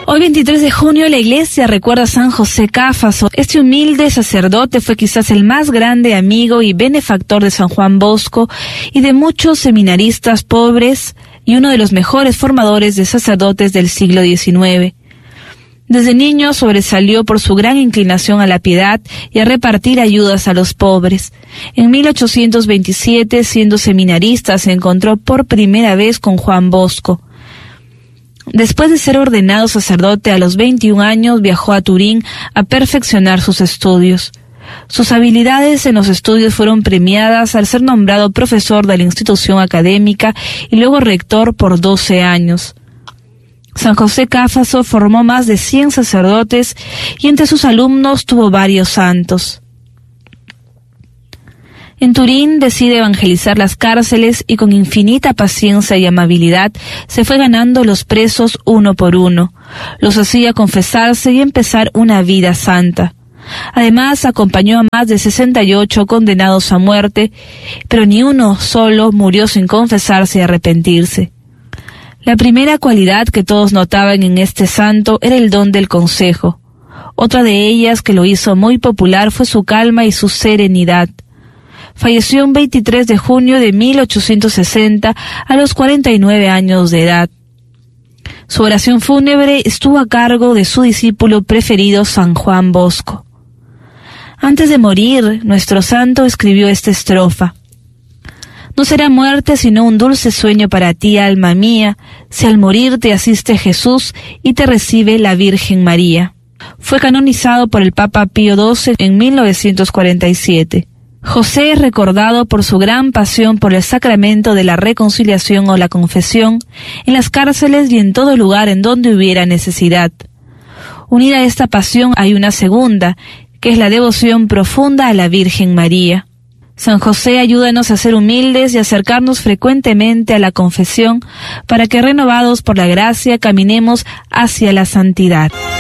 Hoy 23 de junio la iglesia recuerda a San José Cáfaso. Este humilde sacerdote fue quizás el más grande amigo y benefactor de San Juan Bosco y de muchos seminaristas pobres y uno de los mejores formadores de sacerdotes del siglo XIX. Desde niño sobresalió por su gran inclinación a la piedad y a repartir ayudas a los pobres. En 1827, siendo seminarista, se encontró por primera vez con Juan Bosco. Después de ser ordenado sacerdote a los 21 años, viajó a Turín a perfeccionar sus estudios. Sus habilidades en los estudios fueron premiadas al ser nombrado profesor de la institución académica y luego rector por 12 años. San José Cáfaso formó más de 100 sacerdotes y entre sus alumnos tuvo varios santos. En Turín decide evangelizar las cárceles y con infinita paciencia y amabilidad se fue ganando los presos uno por uno. Los hacía confesarse y empezar una vida santa. Además, acompañó a más de 68 condenados a muerte, pero ni uno solo murió sin confesarse y arrepentirse. La primera cualidad que todos notaban en este santo era el don del consejo. Otra de ellas que lo hizo muy popular fue su calma y su serenidad. Falleció un 23 de junio de 1860 a los 49 años de edad. Su oración fúnebre estuvo a cargo de su discípulo preferido San Juan Bosco. Antes de morir, nuestro santo escribió esta estrofa. No será muerte sino un dulce sueño para ti, alma mía, si al morir te asiste Jesús y te recibe la Virgen María. Fue canonizado por el Papa Pío XII en 1947. José es recordado por su gran pasión por el sacramento de la reconciliación o la confesión en las cárceles y en todo lugar en donde hubiera necesidad. Unida a esta pasión hay una segunda, que es la devoción profunda a la Virgen María. San José, ayúdanos a ser humildes y acercarnos frecuentemente a la confesión para que, renovados por la gracia, caminemos hacia la santidad.